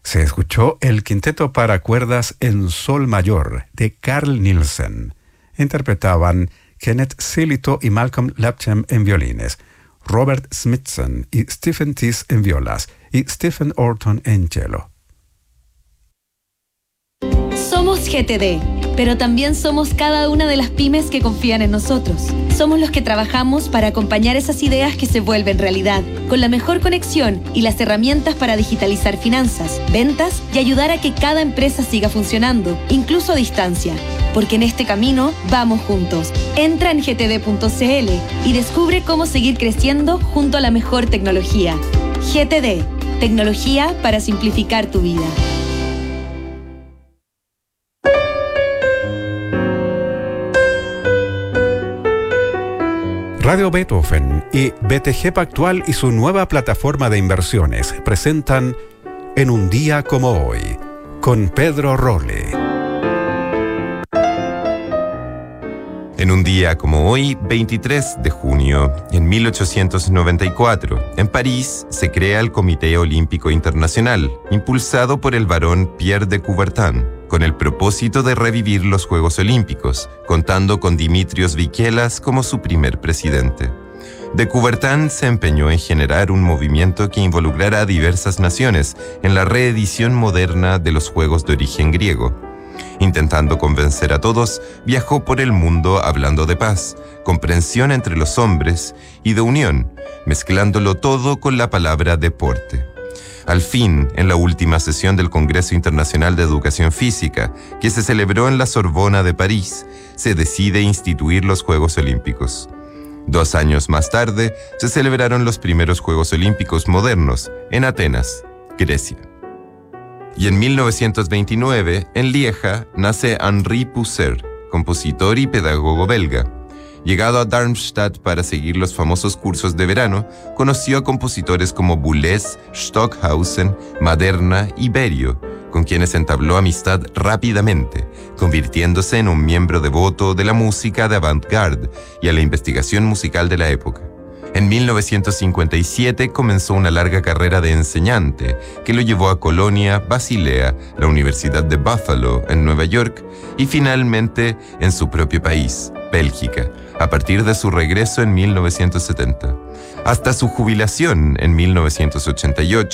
Se escuchó el quinteto para cuerdas en sol mayor de Carl Nielsen. Interpretaban Kenneth Silito y Malcolm Lapcham en violines, Robert Smithson y Stephen Teese en violas y Stephen Orton en cello. Somos GTD, pero también somos cada una de las pymes que confían en nosotros. Somos los que trabajamos para acompañar esas ideas que se vuelven realidad, con la mejor conexión y las herramientas para digitalizar finanzas, ventas y ayudar a que cada empresa siga funcionando, incluso a distancia. Porque en este camino vamos juntos. Entra en gtd.cl y descubre cómo seguir creciendo junto a la mejor tecnología. GTD, tecnología para simplificar tu vida. Radio Beethoven y BTG Pactual y su nueva plataforma de inversiones presentan En un día como hoy, con Pedro Rolle. En un día como hoy, 23 de junio, en 1894, en París se crea el Comité Olímpico Internacional, impulsado por el barón Pierre de Coubertin, con el propósito de revivir los Juegos Olímpicos, contando con Dimitrios Vikelas como su primer presidente. De Coubertin se empeñó en generar un movimiento que involucrara a diversas naciones en la reedición moderna de los Juegos de origen griego. Intentando convencer a todos, viajó por el mundo hablando de paz, comprensión entre los hombres y de unión, mezclándolo todo con la palabra deporte. Al fin, en la última sesión del Congreso Internacional de Educación Física, que se celebró en la Sorbona de París, se decide instituir los Juegos Olímpicos. 2 años más tarde, se celebraron los primeros Juegos Olímpicos modernos, en Atenas, Grecia. Y en 1929, en Lieja, nace Henri Pousser, compositor y pedagogo belga. Llegado a Darmstadt para seguir los famosos cursos de verano, conoció a compositores como Boulez, Stockhausen, Maderna y Berio, con quienes entabló amistad rápidamente, convirtiéndose en un miembro devoto de la música de avant-garde y a la investigación musical de la época. En 1957 comenzó una larga carrera de enseñante que lo llevó a Colonia, Basilea, la Universidad de Buffalo en Nueva York y finalmente en su propio país, Bélgica, a partir de su regreso en 1970. Hasta su jubilación en 1988,